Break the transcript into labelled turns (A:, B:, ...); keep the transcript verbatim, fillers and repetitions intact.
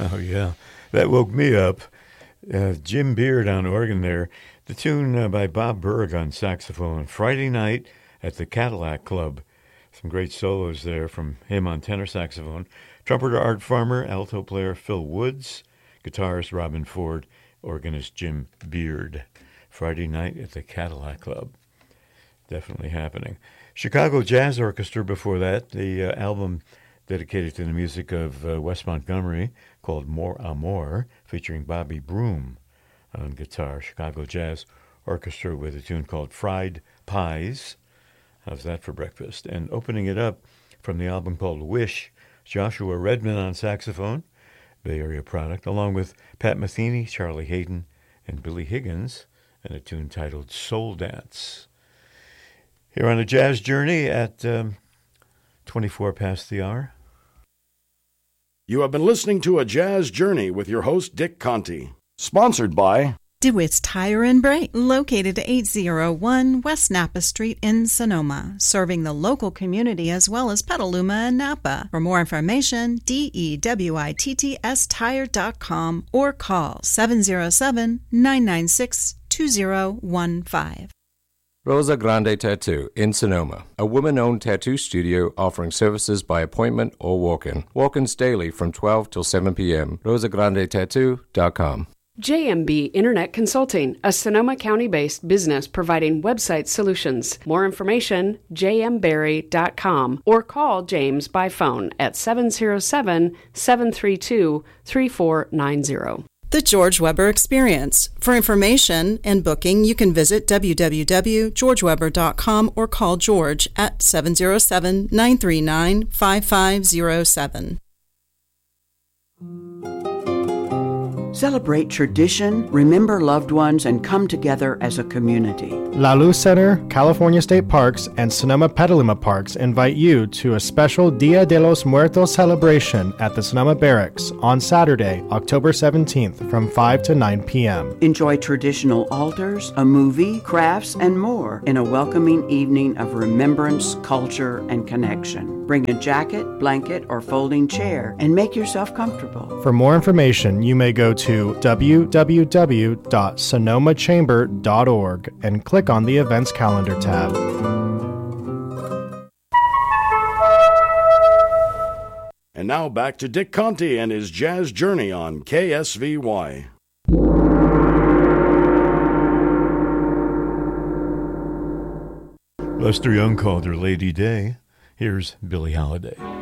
A: Oh, yeah. That woke me up. Uh, Jim Beard on organ there. The tune uh, by Bob Berg on saxophone, Friday Night at the Cadillac Club. Some great solos there from him on tenor saxophone. Trumpeter Art Farmer, alto player Phil Woods, guitarist Robin Ford, organist Jim Beard. Friday Night at the Cadillac Club. Definitely happening. Chicago Jazz Orchestra before that, the uh, album dedicated to the music of uh, Wes Montgomery called More Amor, featuring Bobby Broom on guitar. Chicago Jazz Orchestra with a tune called Fried Pies. How's that for breakfast? And opening it up from the album called Wish, Joshua Redman on saxophone, Bay Area product, along with Pat Metheny, Charlie Hayden, and Billy Higgins, and a tune titled Soul Dance. Here on a jazz journey at um, twenty-four past the hour.
B: You have been listening to A Jazz Journey with your host, Dick Conti. Sponsored by
C: DeWitt's Tire and Brake, located at eight oh one West Napa Street in Sonoma, serving the local community as well as Petaluma and Napa. For more information, D E W I T T S tire dot com or call seven oh seven, nine nine six, two oh one five.
D: Rosa Grande Tattoo in Sonoma, a woman-owned tattoo studio offering services by appointment or walk-in. Walk-ins daily from twelve till seven p.m. rosa grande tattoo dot com.
E: J M B Internet Consulting, a Sonoma County-based business providing website solutions. More information, j m berry dot com, or call James by phone at seven oh seven, seven three two, three four nine zero.
C: The George Weber Experience. For information and booking, you can visit w w w dot george weber dot com or call George at seven oh seven, nine three nine, five five oh seven.
F: Celebrate tradition, remember loved ones, and come together as a community.
G: La Luz Center, California State Parks, and Sonoma Petaluma Parks invite you to a special Dia de los Muertos celebration at the Sonoma Barracks on Saturday, October seventeenth from five to nine p.m.
F: Enjoy traditional altars, a movie, crafts, and more in a welcoming evening of remembrance, culture, and connection. Bring a jacket, blanket, or folding chair and make yourself comfortable.
G: For more information, you may go to w w w dot sonoma chamber dot org and click on the Events Calendar tab.
B: And now back to Dick Conti and his jazz journey on K S V Y.
A: Lester Young called her Lady Day. Here's Billie Holiday.